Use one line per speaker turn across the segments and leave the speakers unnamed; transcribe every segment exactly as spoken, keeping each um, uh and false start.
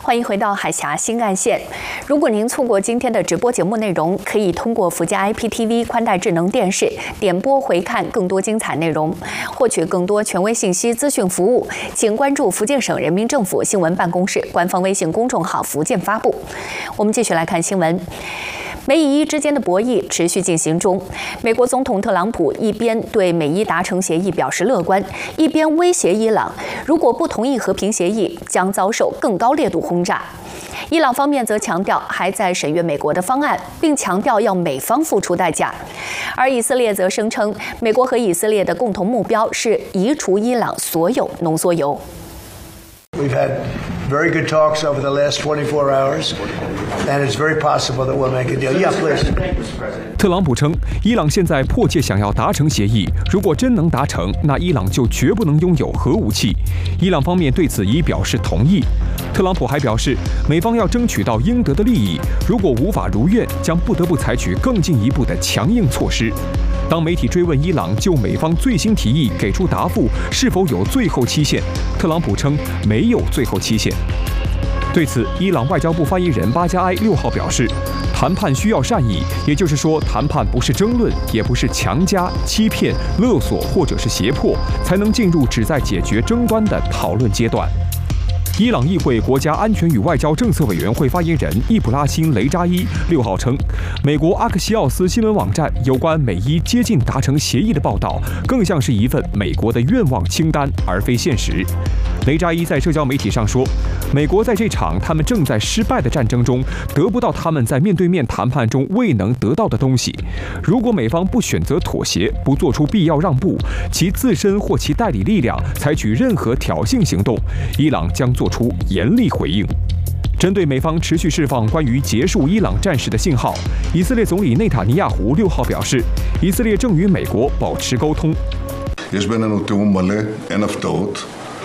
欢迎回到海峡新干线。如果您错过今天的直播节目内容，可以通过福建 I P T V 宽带智能电视点播回看更多精彩内容。获取更多权威信息、资讯服务，请关注福建省人民政府新闻办公室官方微信公众号“福建发布”。我们继续来看新闻。美以伊之间的博弈持续进行中，美国总统特朗普一边对美伊达成协议表示乐观，一边威胁伊朗，如果不同意和平协议，将遭受更高烈度轰炸。伊朗方面则强调还在审阅美国的方案，并强调要美方付出代价。而以色列则声称，美国和以色列的共同目标是移除伊朗所有浓缩铀。
We've had very good talks over the last twenty-four hours, and it's very possible that we'll make a deal. Yeah, please.
特朗普称，伊朗现在迫切想要达成协议，如果真能达成，那伊朗就绝不能拥有核武器。伊朗方面对此已表示同意。特朗普还表示，美方要争取到应得的利益，如果无法如愿，将不得不采取更进一步的强硬措施。当媒体追问伊朗就美方最新提议给出答复是否有最后期限，特朗普称没有最后期限。对此，伊朗外交部发言人巴加埃六号表示，谈判需要善意，也就是说，谈判不是争论，也不是强加、欺骗、勒索或者是胁迫，才能进入旨在解决争端的讨论阶段。伊朗议会国家安全与外交政策委员会发言人易卜拉欣·雷扎伊六号称，美国阿克西奥斯新闻网站有关美伊接近达成协议的报道，更像是一份美国的愿望清单，而非现实。雷扎伊在社交媒体上说，美国在这场他们正在失败的战争中，得不到他们在面对面谈判中未能得到的东西。如果美方不选择妥协，不做出必要让步，其自身或其代理力量采取任何挑衅行动，伊朗将做出严厉回应。针对美方持续释放关于结束伊朗战事的信号，以色列总理内塔尼亚胡六号表示，以色列正与美国保持沟通。
יש בינינו תיאום מלא, אין הפתעות.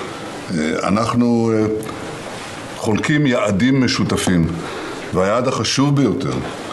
אנחנו חולקים יעדים משותפים, והיעד החשוב ביותר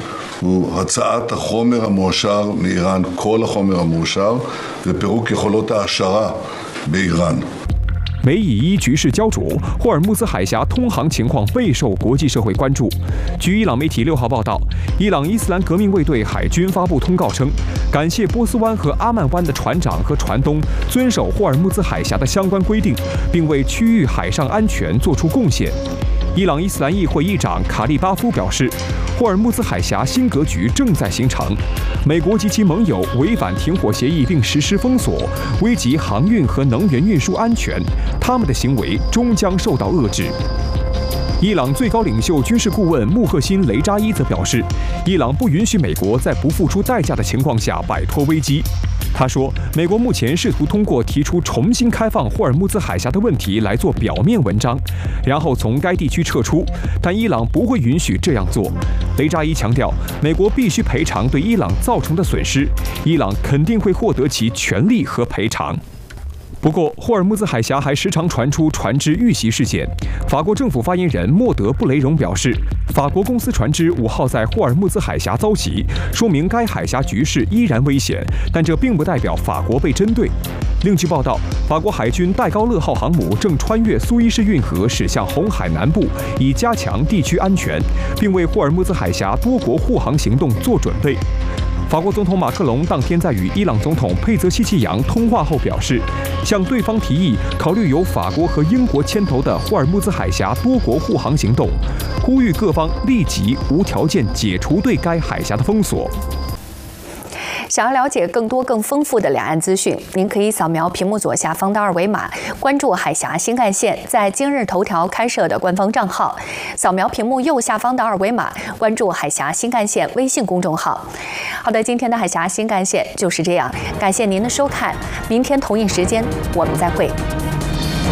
הוא הצעת החומר המועשר מאיראן, כל החומר המועשר, ופירוק יכולות העשרה באיראן.
美以伊局势焦灼，霍尔木兹海峡通航情况备受国际社会关注。据伊朗媒体六号报道，伊朗伊斯兰革命卫队海军发布通告称，感谢波斯湾和阿曼湾的船长和船东遵守霍尔木兹海峡的相关规定，并为区域海上安全做出贡献。伊朗伊斯兰议会议长卡利巴夫表示，霍尔木兹海峡新格局正在形成，美国及其盟友违反停火协议并实施封锁，危及航运和能源运输安全，他们的行为终将受到遏制。伊朗最高领袖军事顾问穆赫辛·雷扎伊则表示，伊朗不允许美国在不付出代价的情况下摆脱危机。他说，美国目前试图通过提出重新开放霍尔木兹海峡的问题来做表面文章，然后从该地区撤出，但伊朗不会允许这样做。雷扎伊强调，美国必须赔偿对伊朗造成的损失，伊朗肯定会获得其权利和赔偿。不过，霍尔木兹海峡还时常传出船只遇袭事件。法国政府发言人莫德布雷荣表示，法国公司船只五号在霍尔木兹海峡遭袭，说明该海峡局势依然危险，但这并不代表法国被针对。另据报道，法国海军戴高乐号航母正穿越苏伊士运河驶向红海南部，以加强地区安全，并为霍尔木兹海峡多国护航行动做准备。法国总统马克龙当天在与伊朗总统佩泽希奇扬通话后表示，向对方提议考虑由法国和英国牵头的霍尔木兹海峡多国护航行动，呼吁各方立即无条件解除对该海峡的封锁。
想要了解更多更丰富的两岸资讯，您可以扫描屏幕左下方的二维码，关注海峡新干线在今日头条开设的官方账号；扫描屏幕右下方的二维码，关注海峡新干线微信公众号。好的，今天的海峡新干线就是这样，感谢您的收看，明天同一时间我们再会。